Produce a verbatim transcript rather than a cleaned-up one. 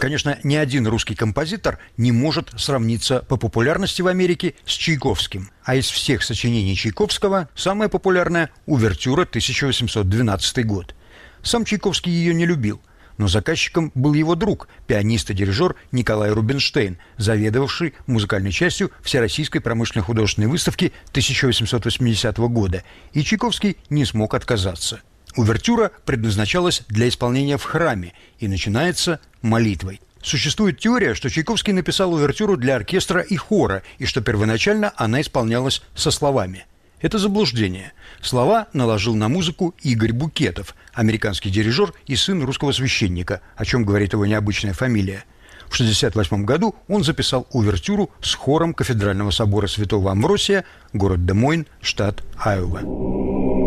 Конечно, ни один русский композитор не может сравниться по популярности в Америке с Чайковским. А из всех сочинений Чайковского самое популярное – «Увертюра», тысяча восемьсот двенадцатый год. Сам Чайковский ее не любил, но заказчиком был его друг, пианист и дирижер Николай Рубинштейн, заведовавший музыкальной частью Всероссийской промышленной художественной выставки тысяча восемьсот восьмидесятого года, и Чайковский не смог отказаться. Увертюра предназначалась для исполнения в храме и начинается молитвой. Существует теория, что Чайковский написал увертюру для оркестра и хора, и что первоначально она исполнялась со словами. Это заблуждение. Слова наложил на музыку Игорь Букетов, американский дирижер и сын русского священника, о чем говорит его необычная фамилия. В шестьдесят восьмом году он записал увертюру с хором Кафедрального собора Святого Амвросия, город Де-Мойн, штат Айова.